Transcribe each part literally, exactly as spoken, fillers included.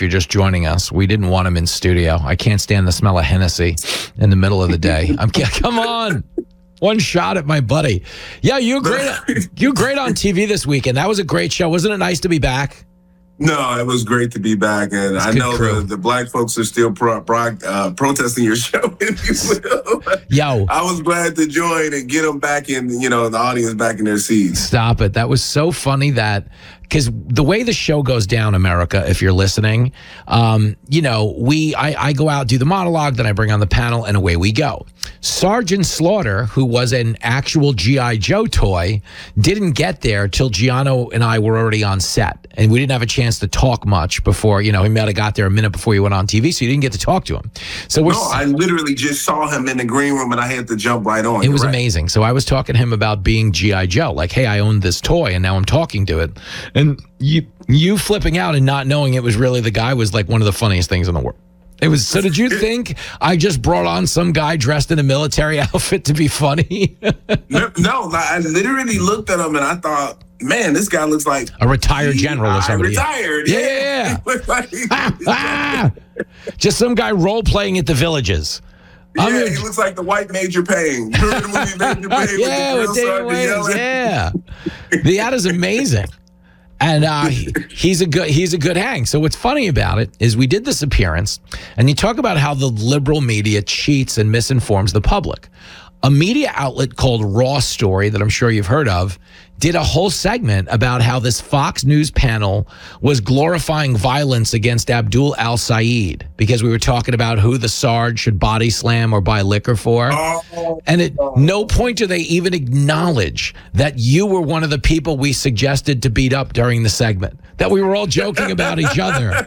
you're just joining us. We didn't want him in studio. I can't stand the smell of Hennessy in the middle of the day. I'm come on. One shot at my buddy. Yeah, you were great. You were great on T V this weekend. That was a great show. Wasn't it nice to be back? No, it was great to be back, and I know the, the black folks are still pro, pro, uh, protesting your show, if you will. Yo, I was glad to join and get them back in, you know, the audience back in their seats. Stop it. That was so funny that, because the way the show goes down, America, if you're listening, um, you know, we I, I go out, do the monologue, then I bring on the panel, and away we go. Sergeant Slaughter, who was an actual G I. Joe toy, didn't get there till Giano and I were already on set. And we didn't have a chance to talk much before, you know, he might have got there a minute before he went on T V, so you didn't get to talk to him. So we're No, I literally just saw him in the green room and I had to jump right on. It was right? amazing. So I was talking to him about being G I. Joe. Like, hey, I owned this toy and now I'm talking to it. And you you flipping out and not knowing it was really the guy was like one of the funniest things in the world. It was. So did you think I just brought on some guy dressed in a military outfit to be funny? no, no, I literally looked at him and I thought, man, this guy looks like a retired general or somebody. Retired. Yeah. yeah. like just some guy role playing at the Villages. Yeah, I'm he your, looks like the white Major Payne. You remember the movie Major Payne? yeah, with with the David girl Wayans, yeah. The ad is amazing. And uh, he, he's a good he's a good hang. So what's funny about it is we did this appearance, and you talk about how the liberal media cheats and misinforms the public. A media outlet called Raw Story, that I'm sure you've heard of, did a whole segment about how this Fox News panel was glorifying violence against Abdul Al-Sayed because we were talking about who the Sarge should body slam or buy liquor for. Oh, and at no point do they even acknowledge that you were one of the people we suggested to beat up during the segment, that we were all joking about each other.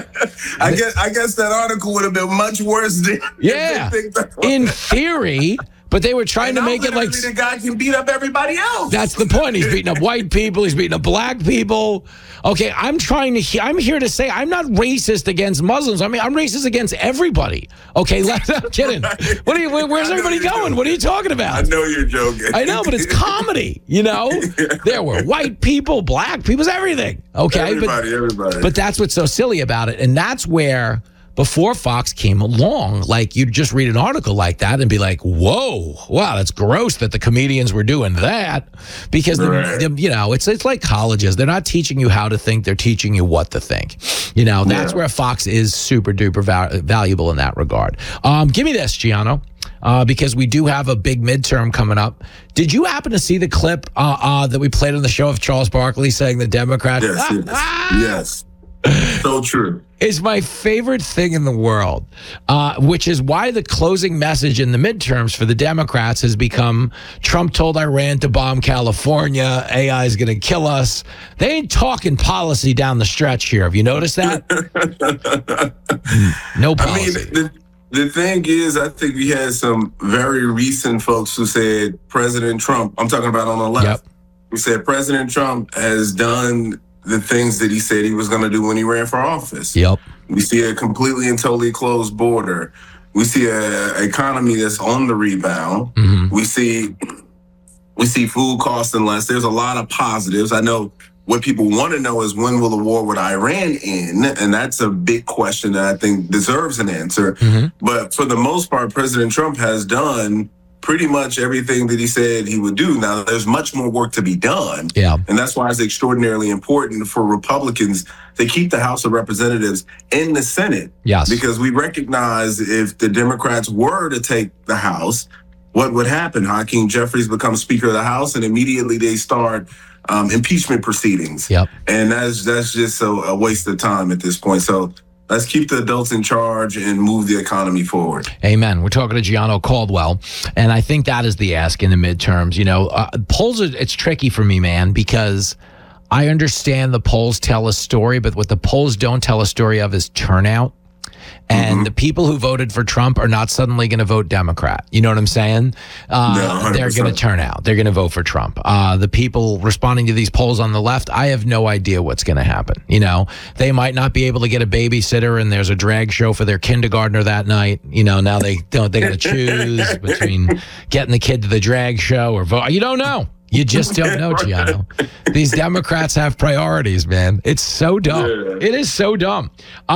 I guess, I guess that article would have been much worse than yeah. In theory. But they were trying and to make it like the guy can beat up everybody else. That's the point. He's beating up white people. He's beating up black people. Okay, I'm trying to. He- I'm here to say I'm not racist against Muslims. I mean, I'm racist against everybody. Okay, let's not kidding. What are you? Where, where's everybody going? Joking. What are you talking about? I know you're joking. I know, but it's comedy. You know, there were white people, black people, everything. Okay, everybody, but, everybody. But that's what's so silly about it, and that's where. Before Fox came along, like you'd just read an article like that and be like, whoa, wow, that's gross that the comedians were doing that. Because, right. the, the, you know, it's it's like colleges. They're not teaching you how to think. They're teaching you what to think. You know, that's yeah. where Fox is super duper val- valuable in that regard. Um, give me this, Giano, uh, because we do have a big midterm coming up. Did you happen to see the clip uh, uh, that we played on the show of Charles Barkley saying the Democrats? Yes, yes, yes. So true. Is my favorite thing in the world, uh, which is why the closing message in the midterms for the Democrats has become Trump told Iran to bomb California, A I is going to kill us. They ain't talking policy down the stretch here. Have you noticed that? No policy. I mean, the, the thing is, I think we had some very recent folks who said President Trump, I'm talking about on the left, yep. who said President Trump has done the things that he said he was going to do when he ran for office. Yep. We see a completely and totally closed border. We see an economy that's on the rebound. Mm-hmm. We see we see food costing less. There's a lot of positives. I know what people want to know is when will the war with Iran end? And that's a big question that I think deserves an answer. Mm-hmm. But for the most part, President Trump has done pretty much everything that he said he would do. Now, there's much more work to be done. Yeah. And that's why it's extraordinarily important for Republicans to keep the House of Representatives in the Senate. Yes. Because we recognize if the Democrats were to take the House, what would happen? Hakeem Jeffries becomes Speaker of the House, and immediately they start um, impeachment proceedings. Yep. And that's that's just a, a waste of time at this point. So let's keep the adults in charge and move the economy forward. Amen. We're talking to Giano Caldwell, and I think that is the ask in the midterms. You know, uh, polls, are, it's tricky for me, man, because I understand the polls tell a story, but what the polls don't tell a story of is turnout. And mm-hmm. the people who voted for Trump are not suddenly going to vote Democrat. You know what I'm saying? Uh, no, they're going to turn out. They're going to vote for Trump. Uh, the people responding to these polls on the left, I have no idea what's going to happen. You know, they might not be able to get a babysitter and there's a drag show for their kindergartner that night. You know, now they don't, they're going to choose between getting the kid to the drag show or vote. You don't know. You just don't know, Giano. These Democrats have priorities, man. It's so dumb. Yeah. It is so dumb.